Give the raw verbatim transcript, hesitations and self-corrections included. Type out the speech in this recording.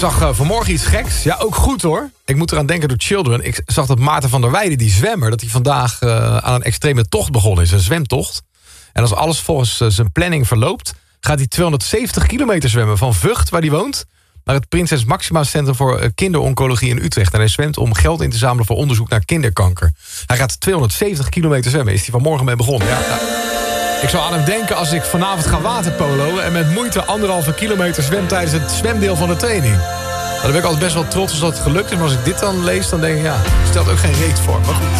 zag uh, vanmorgen iets geks. Ja, ook goed hoor. Ik moet eraan denken door Children. Ik zag dat Maarten van der Weijden, die zwemmer... dat hij vandaag uh, aan een extreme tocht begonnen is. Een zwemtocht. En als alles volgens uh, zijn planning verloopt... gaat hij tweehonderdzeventig kilometer zwemmen. Van Vught, waar hij woont... naar het Prinses Maxima Centrum voor uh, Kinderoncologie in Utrecht. En hij zwemt om geld in te zamelen voor onderzoek naar kinderkanker. Hij gaat tweehonderdzeventig kilometer zwemmen. Is hij vanmorgen mee begonnen. Ja, nou, ik zou aan hem denken als ik vanavond ga waterpoloen... en met moeite anderhalve kilometer zwem tijdens het zwemdeel van de training. Nou, daar ben ik altijd best wel trots als dat het gelukt is. Maar als ik dit dan lees, dan denk ik, ja, stelt ook geen reet voor. Maar goed.